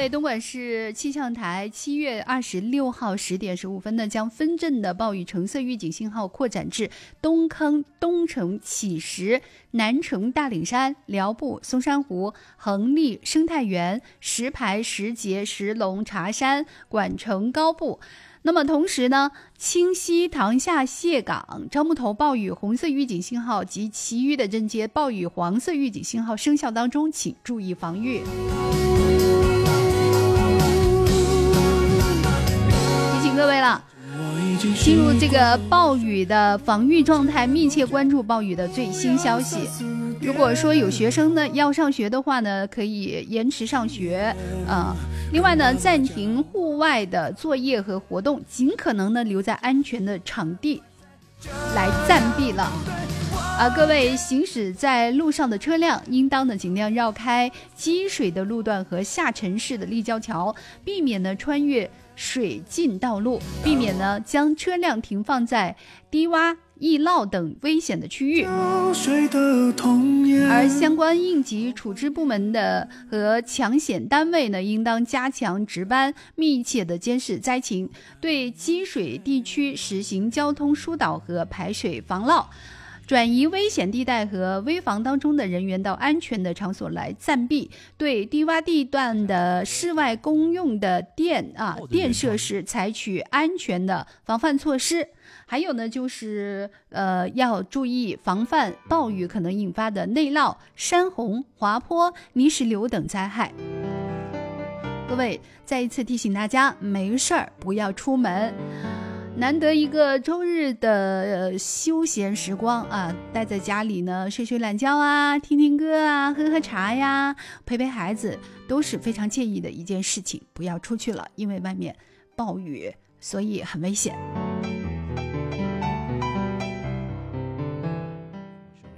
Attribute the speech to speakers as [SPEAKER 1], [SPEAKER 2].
[SPEAKER 1] 东莞市气象台7月26号10点15分呢，将分镇的暴雨橙色预警信号扩展至东坑、东城、乞石、南城、大岭山、辽埠、松山湖、横沥、生态园、石牌、石碣、石龙、茶山、管城、高埠。那么同时呢，清溪、塘下、蟹港、樟木头暴雨红色预警信号及其余的镇街暴雨黄色预警信号生效当中，请注意防御。提醒各位了，进入这个暴雨的防御状态，密切关注暴雨的最新消息。如果说有学生呢要上学的话呢，可以延迟上学另外呢，暂停户外的作业和活动，尽可能呢留在安全的场地来暂避了。各位行驶在路上的车辆，应当呢尽量绕开积水的路段和下沉式的立交桥，避免呢穿越水浸道路，避免呢将车辆停放在低洼、易涝等危险的区域。而相关应急处置部门的和抢险单位呢，应当加强值班，密切的监视灾情，对积水地区实行交通疏导和排水防涝，转移危险地带和危房当中的人员到安全的场所来暂避，对低洼地段的室外公用的电设施采取安全的防范措施。还有呢，就是要注意防范暴雨可能引发的内涝、山洪、滑坡、泥石流等灾害。各位，再一次提醒大家，没事儿不要出门。难得一个周日的休闲时光待在家里呢，睡睡懒觉啊，听听歌啊，喝喝茶呀，陪陪孩子，都是非常建议的一件事情。不要出去了，因为外面暴雨，所以很危险。